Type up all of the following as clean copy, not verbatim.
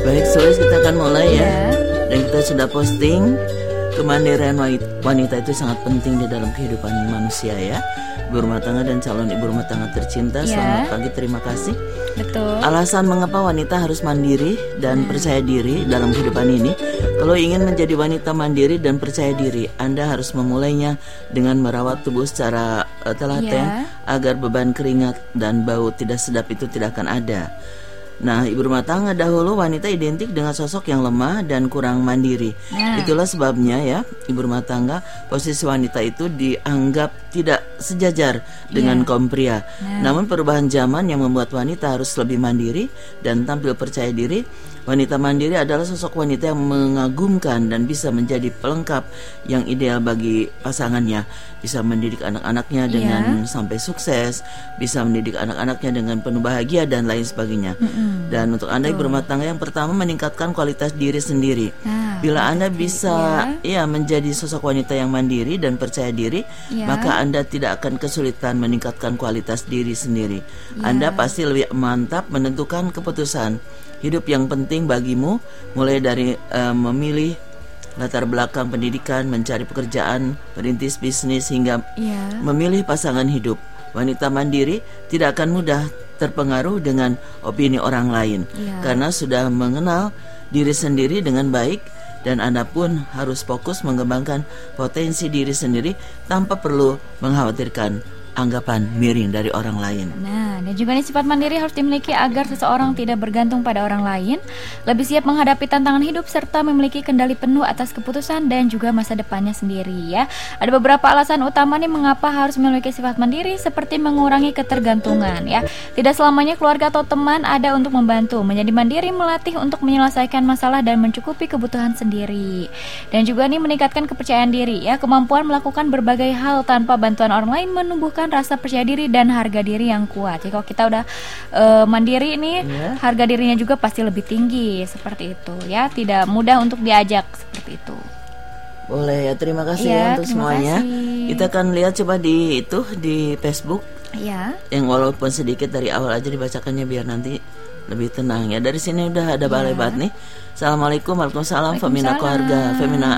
Baik, Sulis, kita akan mulai ya. Ya. Dan kita sudah posting kemandirian wanita itu sangat penting di dalam kehidupan manusia ya. Ibu rumah tangga dan calon ibu rumah tangga tercinta, Ya. selamat pagi, terima kasih. Betul. Alasan mengapa wanita harus mandiri dan percaya diri dalam kehidupan ini. Kalau ingin menjadi wanita mandiri dan percaya diri, Anda harus memulainya dengan merawat tubuh secara telaten agar beban keringat dan bau tidak sedap itu tidak akan ada. Nah, ibu rumah tangga dahulu wanita identik dengan sosok yang lemah dan kurang mandiri. Itulah sebabnya ya, ibu rumah tangga posisi wanita itu dianggap tidak sejajar dengan kaum pria. Namun perubahan zaman yang membuat wanita harus lebih mandiri dan tampil percaya diri. Wanita mandiri adalah sosok wanita yang mengagumkan dan bisa menjadi pelengkap yang ideal bagi pasangannya. Bisa mendidik anak-anaknya dengan sampai sukses, bisa mendidik anak-anaknya dengan penuh bahagia dan lain sebagainya. Dan untuk Anda ibu rumah tangga, yang pertama meningkatkan kualitas diri sendiri. Bila Anda bisa menjadi sosok wanita yang mandiri dan percaya diri, maka Anda tidak akan kesulitan meningkatkan kualitas diri sendiri. Anda pasti lebih mantap menentukan keputusan hidup yang penting bagimu, mulai dari memilih latar belakang pendidikan, mencari pekerjaan, merintis bisnis, hingga memilih pasangan hidup. Wanita mandiri tidak akan mudah terpengaruh dengan opini orang lain, karena sudah mengenal diri sendiri dengan baik. Dan Anda pun harus fokus mengembangkan potensi diri sendiri tanpa perlu mengkhawatirkan anggapan miring dari orang lain. Nah, dan juga nih sifat mandiri harus dimiliki agar seseorang tidak bergantung pada orang lain, lebih siap menghadapi tantangan hidup, serta memiliki kendali penuh atas keputusan dan juga masa depannya sendiri ya. Ada beberapa alasan utama nih mengapa harus memiliki sifat mandiri, seperti mengurangi ketergantungan ya. Tidak selamanya keluarga atau teman ada untuk membantu. Menjadi mandiri melatih untuk menyelesaikan masalah dan mencukupi kebutuhan sendiri. Dan juga nih meningkatkan kepercayaan diri ya, kemampuan melakukan berbagai hal tanpa bantuan orang lain menumbuhkan rasa percaya diri dan harga diri yang kuat. Jadi kalau kita udah mandiri nih, harga dirinya juga pasti lebih tinggi, seperti itu ya. Tidak mudah untuk diajak seperti itu. Boleh ya, terima kasih ya untuk semuanya. Kita akan lihat coba di Facebook. Yang walaupun sedikit dari awal aja dibacakannya biar nanti lebih tenang ya. Dari sini udah ada Balebat nih. Assalamualaikum, waalaikumsalam, Femina keluarga,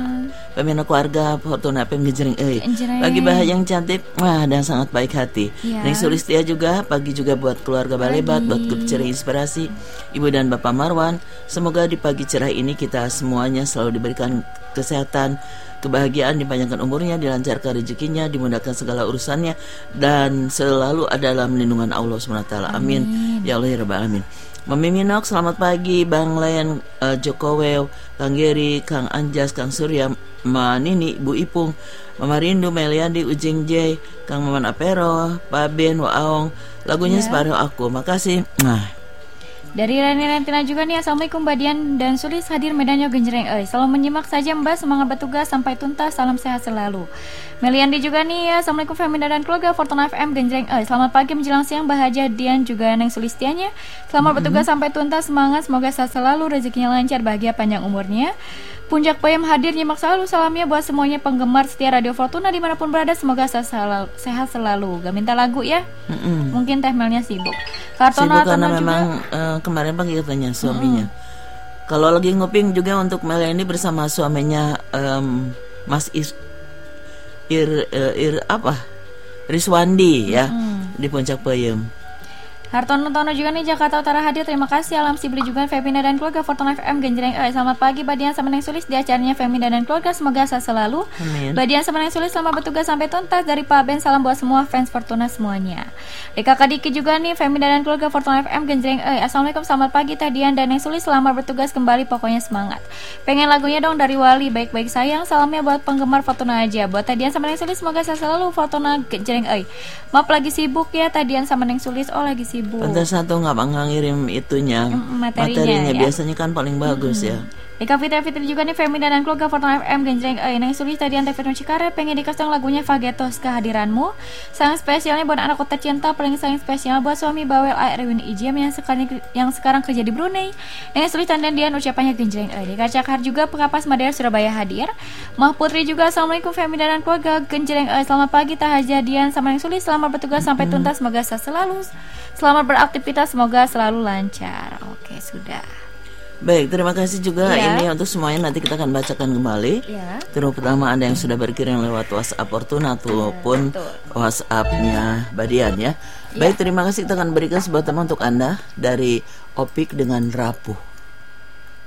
Femina keluarga, Fortuna FM Genjreng Pagi bahaya yang cantik, dan sangat baik hati. Neng Sulistia juga, pagi juga buat keluarga Balebat, buat grup Cerai Inspirasi, Ibu dan Bapak Marwan. Semoga di pagi cerah ini kita semuanya selalu diberikan kesehatan, kebahagiaan, dipanjangkan umurnya, dilancarkan rezekinya, dimudahkan segala urusannya, dan selalu ada dalam lindungan Allah SWT. Amin. Ya Allah ya Rabbal Alamin. Mami Minok, selamat pagi. Bang Len, Jokowew, Kang Geri, Kang Anjas, Kang Surya, Ma Nini, Bu Ipung, Mama Rindu, Meliandi, Ujing J, Kang Maman Apero, Pak Ben, Waong. Lagunya separuh aku. Makasih. Dari Rani Rentina juga nih, Assalamualaikum Mbak Dian dan Sulis, hadir Medanyo Genjreng Selalu menyimak saja Mbak, semangat bertugas sampai tuntas, salam sehat selalu. Meliandi juga nih ya, Assalamualaikum Femina dan keluarga Fortuna FM Genjreng Selamat pagi menjelang siang Mbak Haja Dian juga Neng Sulistianya. Selamat bertugas sampai tuntas, semangat, semoga sehat selalu, rezekinya lancar, bahagia, panjang umurnya. Puncak Payam hadir, nyimak selalu, salamnya buat semuanya penggemar setia Radio Fortuna dimanapun berada, semoga sehat selalu. Gak minta lagu ya? Mungkin Teh Melnya sibuk. Sibuk karena memang kemarin pagi katanya suaminya. Kalau lagi nguping juga untuk Mel ini bersama suaminya Mas Riswandi ya di Puncak Payam. Hartono Tono juga nih Jakarta Utara hadir, terima kasih. Alam Sibli juga Femina dan keluarga Fortuna FM Genjreng Selamat pagi Badian sama Neng Sulis di acaranya Femina dan keluarga, semoga sehat selalu. Amin. Badian sama Neng Sulis selamat bertugas sampai tuntas. Dari Pak Ben, salam buat semua fans Fortuna semuanya. Kakak Diki juga nih Femina dan keluarga Fortuna FM Genjreng Assalamualaikum, selamat pagi Teh Dian dan Neng Sulis, selamat bertugas kembali, pokoknya semangat. Pengen lagunya dong dari Wali, baik-baik sayang, salamnya buat penggemar Fortuna aja. Buat Teh Dian sama Neng Sulis, semoga sehat selalu Fortuna Genjreng Maaf lagi sibuk ya Teh Dian sama Neng Sulis, lagi sibuk. Pantas satu nggak ngirim itunya materinya ya. Biasanya kan paling bagus ya. Eka Fitri juga nih Femina dan keluarga Fortuna FM Genjreng Neng Sulis tadi Ante Firno Cikarang pengen dikasih lagunya Fagetos kehadiranmu. Sayang spesialnya buat anak kota cinta, paling sayang spesial buat suami bawel Erwin Ijiem yang sekarang kerja di Brunei. Neng Sulis dan Dian ucapannya Genjreng Dikacakar juga Pekapas Madaya Surabaya hadir. Mah Putri juga Assalamualaikum Femina dan keluarga Genjreng selamat pagi Tahaja Dian sama Neng Sulis, selamat bertugas sampai tuntas, semoga sehat selalu. Selamat beraktivitas, semoga selalu lancar. Oke, sudah. Baik, terima kasih juga Ya. ini untuk semuanya, nanti kita akan bacakan kembali. Ya. Terutama Anda yang sudah berkirim lewat WhatsApp Fortuna ataupun betul. WhatsApp-nya Badian ya. Baik, terima kasih, kita akan berikan sebuah tema untuk Anda dari Opik dengan Rapuh.